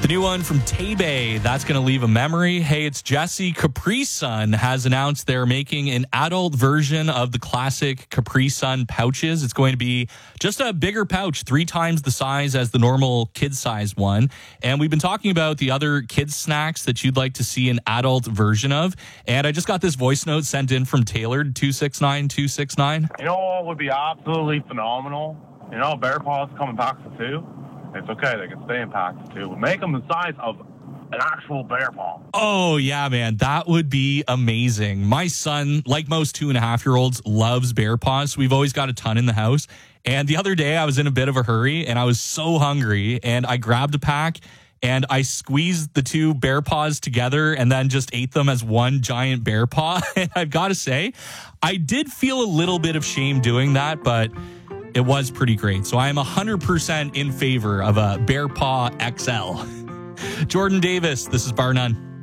The new one from Tay-Bay, that's going to leave a memory. Hey, it's Jesse. Capri Sun has announced they're making an adult version of the classic Capri Sun pouches. It's going to be just a bigger pouch, 3 times the size as the normal kid-sized one. And we've been talking about the other kids' snacks that you'd like to see an adult version of. And I just got this voice note sent in from Taylor, 269269. You know what would be absolutely phenomenal? You know, Bear Paws come in packs of 2. It's okay, they can stay in packs of 2. But make them the size of an actual bear paw. Oh, yeah, man. That would be amazing. My son, like most 2.5-year-olds, loves Bear Paws. So we've always got a ton in the house. And the other day I was in a bit of a hurry and I was so hungry and I grabbed a pack and I squeezed the 2 Bear Paws together and then just ate them as one giant bear paw. And I've got to say, I did feel a little bit of shame doing that, but it was pretty great. So I am 100% in favor of a Bear Paw XL. Jordan Davis, this is Bar None.